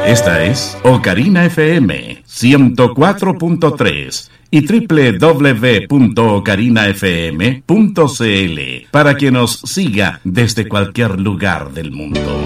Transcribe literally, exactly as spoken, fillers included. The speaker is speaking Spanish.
Esta es Ocarina F M ciento cuatro punto tres y doble u doble u doble u punto ocarina f m punto c l para que nos siga desde cualquier lugar del mundo.